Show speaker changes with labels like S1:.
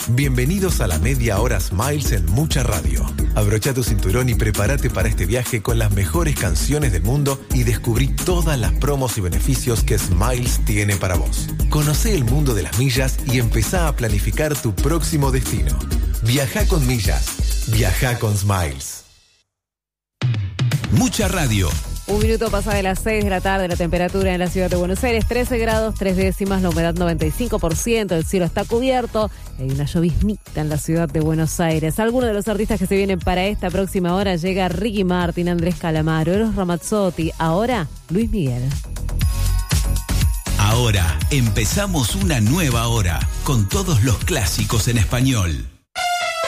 S1: Bienvenidos a la media hora Smiles en Mucha Radio. Abrocha tu cinturón y prepárate para este viaje con las mejores canciones del mundo y descubrí todas las promos y beneficios que Smiles tiene para vos. Conocé el mundo de las millas y empezá a planificar tu próximo destino. Viajá con millas. Viajá con Smiles.
S2: Mucha Radio.
S3: 1 minuto pasa de las 6 de la tarde, la temperatura en la ciudad de Buenos Aires, 13 grados, 3 décimas, la humedad 95%, el cielo está cubierto, hay una lloviznita en la ciudad de Buenos Aires. Algunos de los artistas que se vienen para esta próxima hora llega Ricky Martin, Andrés Calamaro, Eros Ramazzotti, ahora Luis Miguel.
S2: Ahora empezamos una nueva hora con todos los clásicos en español.